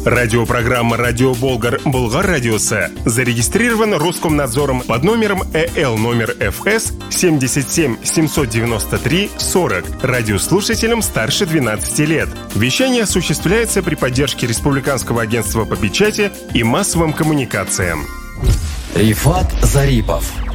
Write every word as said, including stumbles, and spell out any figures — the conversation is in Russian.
Радиопрограмма «Радио Болгар» Болгар Радиоса зарегистрирована Роскомнадзором под номером Э Л номер Ф С семьдесят семь семьсот девяносто три сорок радиослушателям старше двенадцати лет. Вещание осуществляется при поддержке Республиканского агентства по печати и массовым коммуникациям. Рифат Зарипов,